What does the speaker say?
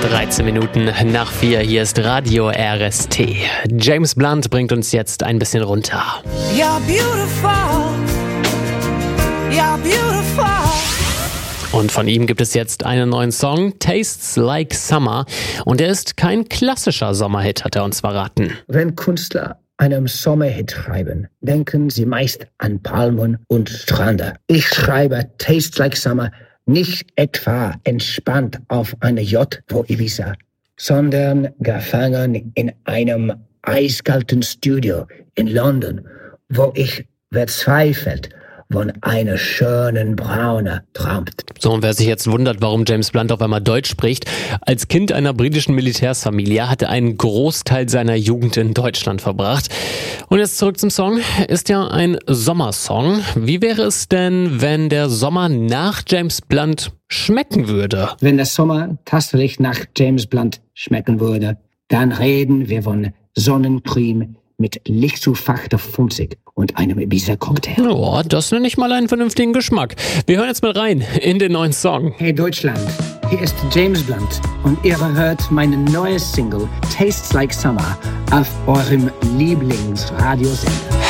13 Minuten nach 4, hier ist Radio RST. James Blunt bringt uns jetzt ein bisschen runter. You're beautiful. You're beautiful. Und von ihm gibt es jetzt einen neuen Song, Tastes Like Summer. Und er ist kein klassischer Sommerhit, hat er uns verraten. Wenn Künstler einen Sommerhit schreiben, denken sie meist an Palmen und Strände. Ich schreibe Tastes Like Summer nicht etwa entspannt auf einer Yacht vor Ibiza, sondern gefangen in einem eiskalten Studio in London, wo ich verzweifelt von einer schönen Braune träumt. So, und wer sich jetzt wundert, warum James Blunt auf einmal Deutsch spricht, als Kind einer britischen Militärsfamilie hat er einen Großteil seiner Jugend in Deutschland verbracht. Und jetzt zurück zum Song. Ist ja ein Sommersong. Wie wäre es denn, wenn der Sommer nach James Blunt schmecken würde? Wenn der Sommer tatsächlich nach James Blunt schmecken würde, dann reden wir von Sonnencreme mit lichtzufachter Funzig und einem Ibiza-Cocktail. Oh, das nenne ich mal einen vernünftigen Geschmack. Wir hören jetzt mal rein in den neuen Song. Hey Deutschland, hier ist James Blunt und ihr hört meine neue Single Tastes Like Summer auf eurem Lieblingsradiosender.